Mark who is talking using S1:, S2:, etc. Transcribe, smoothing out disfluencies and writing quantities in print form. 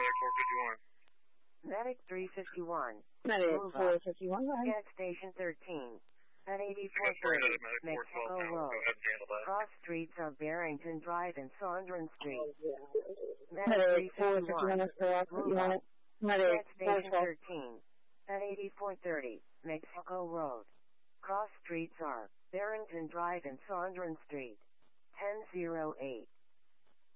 S1: Medic 451.
S2: Medic 351.
S3: Medic 451, go ahead.
S2: Gas station 13. At 8430 Mexico Road. Cross streets of Barrington Drive and Saunders Street.
S3: Medic 451, that's correct. You want it? Medic
S2: Gas station 13. At 8430 Mexico Road. Cross streets are Barrington Drive and Saunders Street. 1008.